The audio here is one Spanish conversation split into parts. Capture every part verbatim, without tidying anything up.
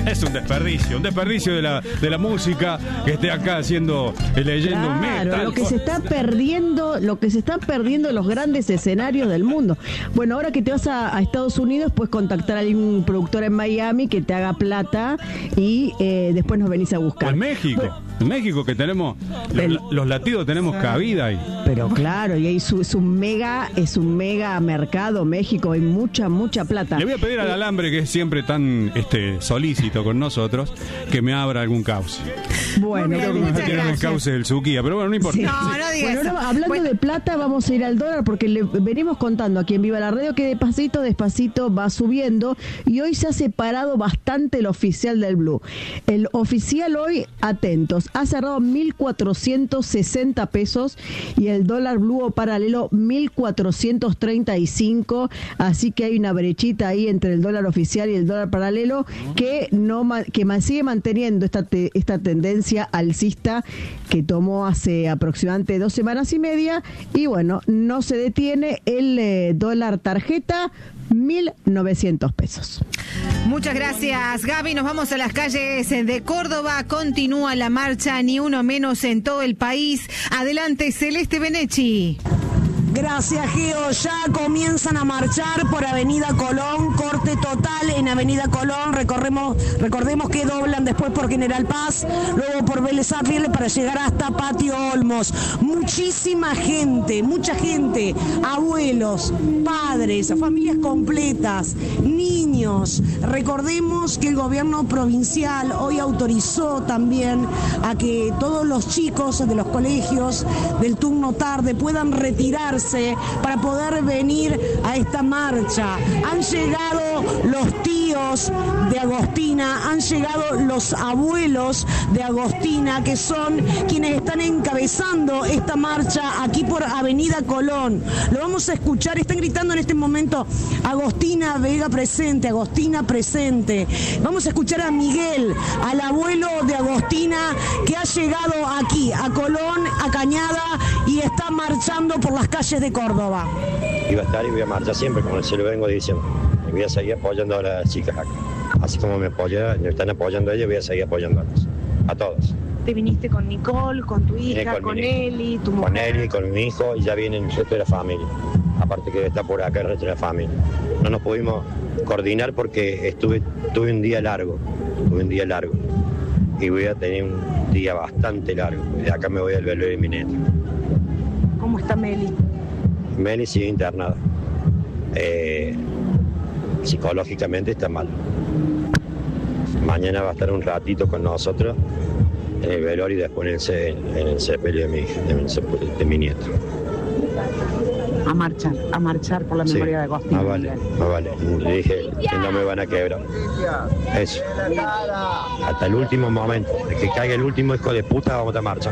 Es un desperdicio, un desperdicio de la, de la música que esté acá haciendo, leyendo claro, metal. Lo que se está perdiendo, lo que se están perdiendo los grandes escenarios del mundo. Bueno, ahora que te vas a, a Estados Unidos, puedes contactar a algún productor en Miami que te haga plata y eh, después nos venís a buscar. O en México, bueno, en México que tenemos, el, los, los latidos tenemos cabida ahí. Pero claro, y ahí su, es un mega, es un mega mercado, México, hay mucha, mucha plata. Le voy a pedir al Alambre, que es siempre tan este solícito con nosotros, que me abra algún cauce. Bueno, creo que me va a tirar el cauce del Suquía, pero bueno, no importa. Sí. No, no digas bueno, eso. ahora, hablando Bueno. de plata, vamos a ir al dólar porque le venimos contando aquí en Viva la Radio que despacito, despacito va subiendo y hoy se ha separado bastante el oficial del Blue. El oficial hoy, atentos, ha cerrado mil cuatrocientos sesenta pesos y el dólar Blue o paralelo mil cuatrocientos treinta y cinco, así que hay una brechita ahí entre el dólar oficial y el dólar paralelo que no que sigue manteniendo esta te, esta tendencia alcista que tomó hace aproximadamente dos semanas y media y bueno, no se detiene el eh, dólar tarjeta mil novecientos pesos. Muchas gracias, Gaby. Nos vamos a las calles de Córdoba. Continúa la marcha, ni uno menos en todo el país. Adelante, Celeste Benechi. Gracias, Geo. Ya comienzan a marchar por Avenida Colón, corte total en Avenida Colón. Recorremos, recordemos que doblan después por General Paz, luego por Vélez Arfiel para llegar hasta Patio Olmos. Muchísima gente, mucha gente, abuelos, padres, familias completas, niños. Recordemos que el gobierno provincial hoy autorizó también a que todos los chicos de los colegios del turno tarde puedan retirarse para poder venir a esta marcha. Han llegado los tíos de Agostina, han llegado los abuelos de Agostina, que son quienes están encabezando esta marcha aquí por Avenida Colón. Lo vamos a escuchar, están gritando en este momento: Agostina Vega presente, Agostina presente. Vamos a escuchar a Miguel, al abuelo de Agostina, que ha llegado aquí, a Colón, a Cañada, y está marchando por las calles de Córdoba. Iba a estar y voy a marchar siempre, como se lo vengo diciendo. Y voy a seguir apoyando a las chicas acá. Así como me apoya, me están apoyando a ellas, voy a seguir apoyándolas. A todos. Te viniste con Nicole, con tu hija, con, con mi, Eli, tu mujer. Con Eli, con mi hijo, y ya vienen el resto de la familia. Aparte que está por acá el resto de la familia. No nos pudimos coordinar porque estuve, tuve un día largo. Tuve un día largo. Y voy a tener un día bastante largo. De acá me voy al velorio de mi neta. ¿Cómo está Meli? Meli sigue internada. Eh, psicológicamente está mal. Mañana va a estar un ratito con nosotros en el velorio y después en el, en el sepelio de mi, de, de mi nieto. A marchar, a marchar por la Sí, memoria de Agostina. más vale, más vale. Le dije que no me van a quebrar. Eso. Hasta el último momento. De que caiga el último hijo de puta, vamos a marchar.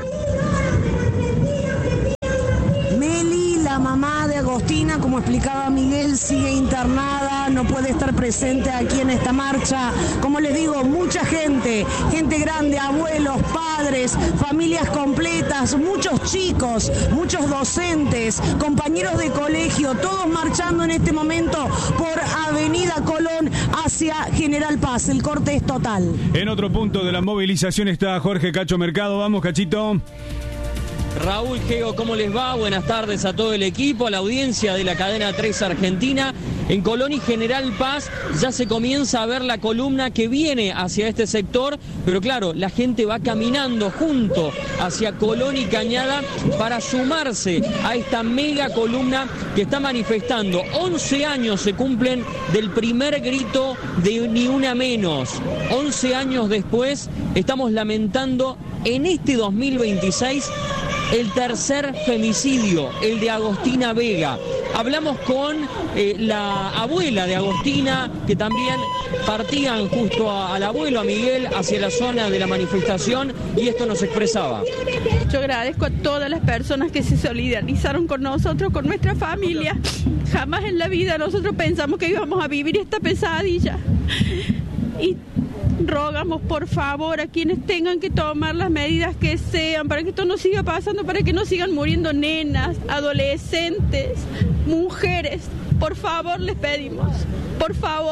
Meli, la mamá de Agostina, como explicaba Miguel, sigue internada, no puede estar presente aquí en esta marcha. Como les digo, mucha gente, gente grande, abuelos, padres, familias completas, muchos chicos, muchos docentes, compañeros de colegio, todos marchando en este momento por Avenida Colón hacia General Paz. El corte es total. En otro punto de la movilización está Jorge Cacho Mercado. Vamos, Cachito. Raúl, Geo, ¿cómo les va? Buenas tardes a todo el equipo, a la audiencia de la cadena tres Argentina. En Colón y General Paz ya se comienza a ver la columna que viene hacia este sector, pero claro, la gente va caminando junto hacia Colón y Cañada para sumarse a esta mega columna que está manifestando. once años se cumplen del primer grito de Ni Una Menos. once años después estamos lamentando en este dos mil veintiséis el tercer femicidio, el de Agostina Vega. Hablamos con eh, la abuela de Agostina, que también partían justo a, al abuelo, a Miguel, hacia la zona de la manifestación, y esto nos expresaba. Yo agradezco a todas las personas que se solidarizaron con nosotros, con nuestra familia. Jamás en la vida nosotros pensamos que íbamos a vivir esta pesadilla. Y rogamos por favor a quienes tengan que tomar las medidas que sean para que esto no siga pasando, para que no sigan muriendo nenas, adolescentes, mujeres. Por favor les pedimos, por favor,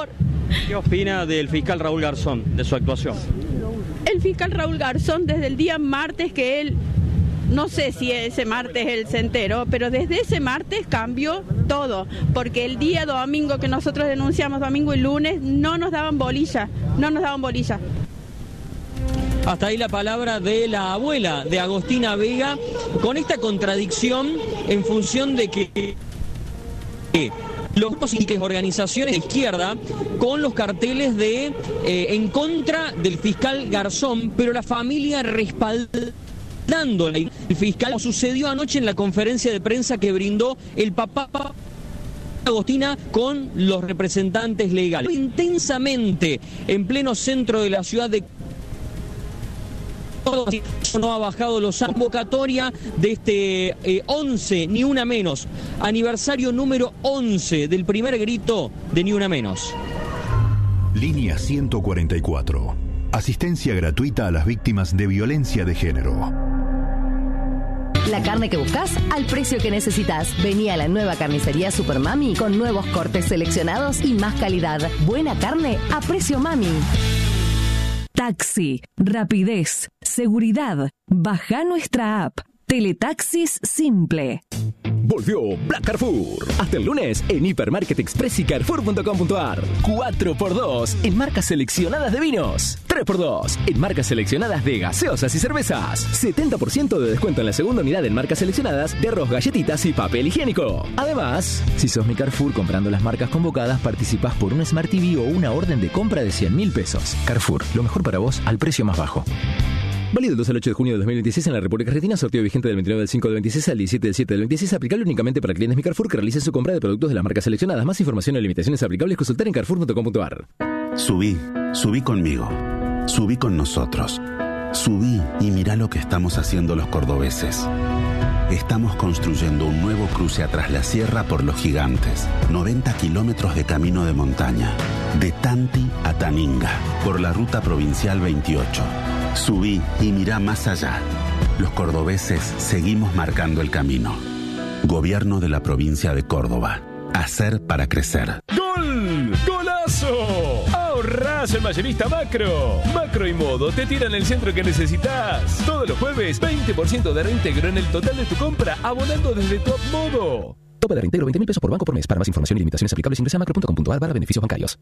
¿Qué opina del fiscal Raúl Garzón, de su actuación? El fiscal Raúl Garzón, desde el día martes que él, no sé si ese martes él se enteró, pero desde ese martes cambió todo, porque el día domingo que nosotros denunciamos, domingo y lunes, no nos daban bolilla, no nos daban bolilla. Hasta ahí la palabra de la abuela de Agostina Vega, con esta contradicción en función de que los grupos y las organizaciones de izquierda con los carteles de eh, en contra del fiscal Garzón, pero la familia respaldándole el fiscal, como sucedió anoche en la conferencia de prensa que brindó el papá Agostina con los representantes legales. Intensamente en pleno centro de la ciudad de no ha bajado los convocatoria de este eh, once, ni una menos, aniversario número once del primer grito de Ni Una Menos. Línea ciento cuarenta y cuatro. Asistencia gratuita a las víctimas de violencia de género. La carne que buscas al precio que necesitas. Vení a la nueva carnicería Super Mami con nuevos cortes seleccionados y más calidad. Buena carne a precio Mami. Taxi, rapidez, seguridad. Baja nuestra app. Teletaxis Simple. Volvió Black Carrefour. Hasta el lunes en Hipermarket Express y Carrefour punto com punto ar. cuatro por dos en marcas seleccionadas de vinos. tres por dos en marcas seleccionadas de gaseosas y cervezas. setenta por ciento de descuento en la segunda unidad en marcas seleccionadas de arroz, galletitas y papel higiénico. Además, si sos mi Carrefour comprando las marcas convocadas, participás por un Smart T V o una orden de compra de cien mil pesos. Carrefour, lo mejor para vos al precio más bajo. Válido del dos al ocho de junio de dos mil veintiséis en la República Argentina. Sorteo vigente del veintinueve del cinco del veintiséis al diecisiete del siete del veintiséis. Aplicable únicamente para clientes Mi Carrefour que realicen su compra de productos de las marcas seleccionadas. Más información y limitaciones aplicables consultar en carrefour punto com punto ar. Subí, subí conmigo. Subí con nosotros. Subí y mirá lo que estamos haciendo los cordobeses. Estamos construyendo un nuevo cruce a Tras la Sierra por Los Gigantes. noventa kilómetros de camino de montaña. De Tanti a Taninga. Por la ruta provincial veintiocho. Subí y mirá más allá. Los cordobeses seguimos marcando el camino. Gobierno de la provincia de Córdoba. Hacer para crecer. ¡Gol! ¡Golazo! ¡Ahorrás el Mayorista Macro! Macro y Modo te tiran el centro que necesitas. Todos los jueves, veinte por ciento de reintegro en el total de tu compra, abonando desde Top Modo. Tope de reintegro veinte mil pesos por banco por mes. Para más información y limitaciones aplicables ingresa a macro punto com punto ar barra beneficios bancarios.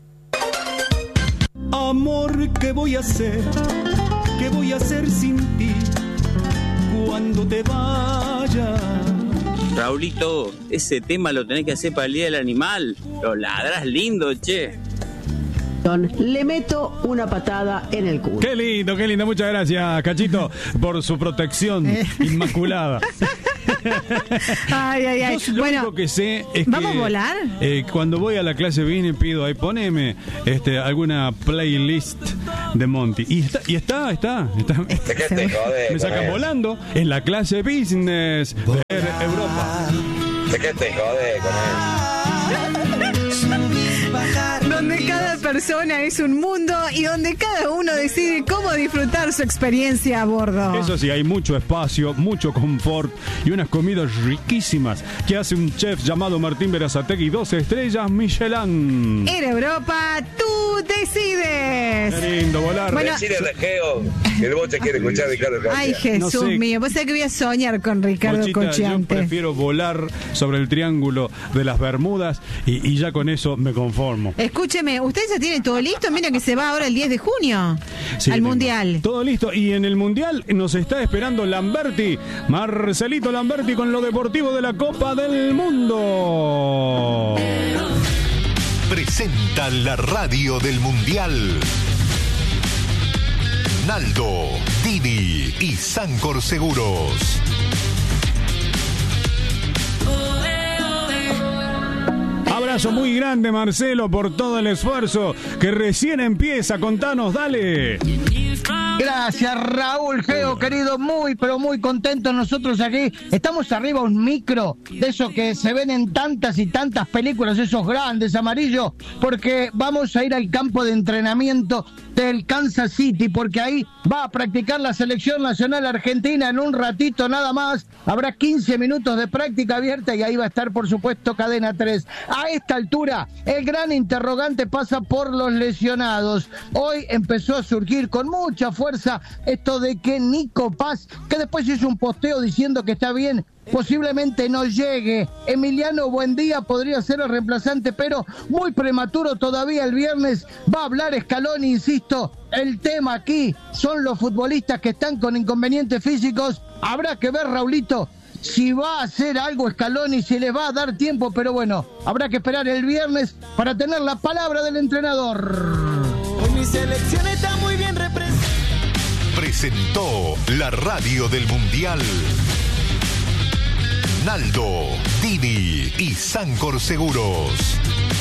Amor, ¿qué voy a hacer? ¿Qué voy a hacer sin ti cuando te vayas? Raulito, ese tema lo tenés que hacer para el Día del Animal. Lo ladrás lindo, che. Le meto una patada en el culo. Qué lindo, qué lindo. Muchas gracias, Cachito, por su protección inmaculada. Ay, ay, ay. Yo lo bueno, único que sé es ¿vamos que, a volar? Eh, cuando voy a la clase vine pido ahí, poneme este, alguna playlist de Monty. Y está, y está, está. está. ¿De qué te jode, Me sacan volando en la clase business de Europa. ¿De qué te jode con él? Donde cada persona es un mundo y donde cada uno decide cómo disfrutar su experiencia a bordo. Eso sí, hay mucho espacio, mucho confort y unas comidas riquísimas que hace un chef llamado Martín Berazategui, dos estrellas Michelin. En Europa, tú decides. Qué lindo volar. Bueno, Decirle de Geo que el boche quiere escuchar a Ricardo Cochiante. Ay, Jesús No sé. mío, vos sabés que voy a soñar con Ricardo Conchita, yo Cochiante. prefiero volar sobre el triángulo de las Bermudas y, y ya con eso me conformo. Escúcheme, ¿usted ya tiene todo listo? Mira que se va ahora el diez de junio Sí, al tengo Mundial. Todo listo. Y en el Mundial nos está esperando Lamberti, Marcelito Lamberti con lo deportivo de la Copa del Mundo. Presenta la radio del Mundial. Naldo, Didi y Sancor Seguros. Abrazo muy grande, Marcelo, por todo el esfuerzo que recién empieza. Contanos, dale. Gracias, Raúl, Geo, querido, muy, pero muy contentos nosotros aquí. Estamos arriba a un micro de eso que se ven en tantas y tantas películas, esos grandes amarillos, porque vamos a ir al campo de entrenamiento del Kansas City, porque ahí va a practicar la selección nacional argentina en un ratito nada más. Habrá quince minutos de práctica abierta y ahí va a estar, por supuesto, Cadena tres. A esta altura, el gran interrogante pasa por los lesionados. Hoy empezó a surgir con mucha fuerza esto de que Nico Paz, que después hizo un posteo diciendo que está bien, posiblemente no llegue. Emiliano Buendía podría ser el reemplazante, pero muy prematuro todavía. El viernes va a hablar Scaloni, insisto. El tema aquí son los futbolistas que están con inconvenientes físicos. Habrá que ver, Raulito, si va a hacer algo Scaloni, si le va a dar tiempo, pero bueno, habrá que esperar el viernes para tener la palabra del entrenador. Hoy mi selección está muy bien representada. Presentó la radio del Mundial Naldo, Didi y Sancor Seguros.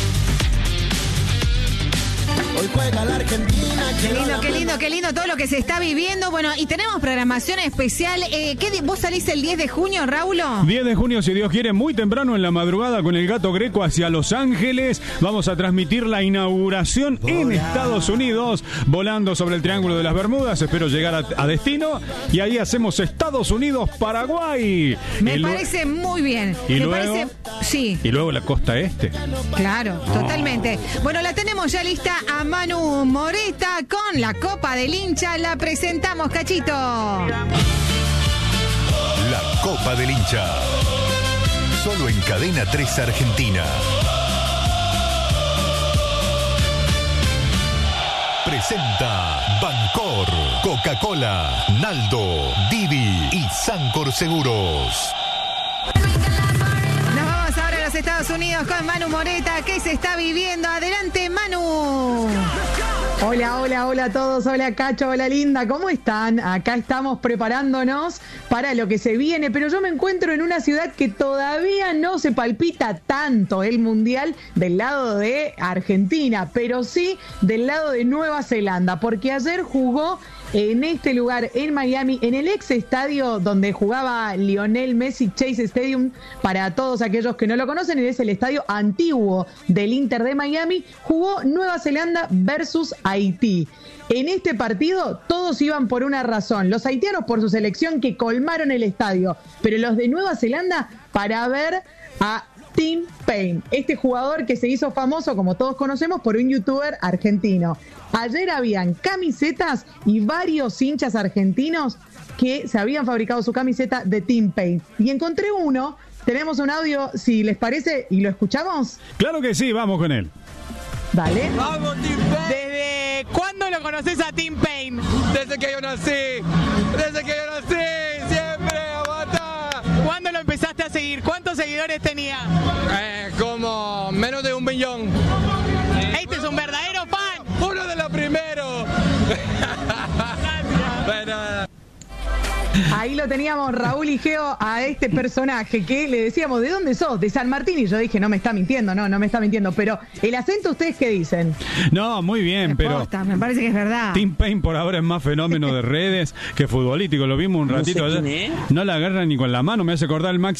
Hoy juega la Argentina. Qué lindo, qué lindo, qué lindo todo lo que se está viviendo. Bueno, y tenemos programación especial. Eh, ¿qué di- ¿Vos salís el diez de junio, Raulo? diez de junio, si Dios quiere, muy temprano en la madrugada con el Gato Greco hacia Los Ángeles. Vamos a transmitir la inauguración en Estados Unidos, volando sobre el Triángulo de las Bermudas. Espero llegar a, a destino y ahí hacemos Estados Unidos-Paraguay. Me Y lu- parece muy bien. ¿Y Me luego? parece. Sí. Y luego la costa este. Claro, totalmente. Bueno, la tenemos ya lista a Manu Moreta con la Copa del Hincha. La presentamos, Cachito. La Copa del Hincha. Solo en Cadena tres Argentina. Presenta Bancor, Coca-Cola, Naldo, Didi y Sancor Seguros. Nos vamos ahora a los Estados Unidos con Manu Moreta. ¿Qué se está viviendo? Adelante, Manu. Hola, hola, hola a todos, hola Cacho, hola Linda, ¿cómo están? Acá estamos preparándonos para lo que se viene, pero yo me encuentro en una ciudad que todavía no se palpita tanto el Mundial del lado de Argentina, pero sí del lado de Nueva Zelanda, porque ayer jugó en este lugar, en Miami, en el ex estadio donde jugaba Lionel Messi, Chase Stadium, para todos aquellos que no lo conocen, es el estadio antiguo del Inter de Miami, jugó Nueva Zelanda versus Haití. En este partido todos iban por una razón, los haitianos por su selección que colmaron el estadio, pero los de Nueva Zelanda para ver a Tim Payne, este jugador que se hizo famoso, como todos conocemos, por un youtuber argentino. Ayer habían camisetas y varios hinchas argentinos que se habían fabricado su camiseta de Tim Payne. Y encontré uno, tenemos un audio, si les parece, y lo escuchamos. Claro que sí, vamos con él. Dale. Vamos, Tim Payne. ¿Desde cuándo lo conoces a Tim Payne? Desde que yo nací. Desde que yo nací. Siempre aguanta. ¿Cuándo lo empezaste a seguir? ¿Cuántos seguidores tenía? Eh, como menos de un millón. Este es un verdadero fan. Uno de los primeros. Bueno, Ahí lo teníamos, Raúl y Geo, a este personaje que le decíamos, ¿de dónde sos? De San Martín. Y yo dije, no me está mintiendo, no, no me está mintiendo. Pero el acento, ¿ustedes qué dicen? No, muy bien, pero Posta, me parece que es verdad. Tim Payne por ahora es más fenómeno de redes que futbolístico. Lo vimos un No sé ratito quién ayer. es. No la agarra ni con la mano. Me hace acordar el Maxi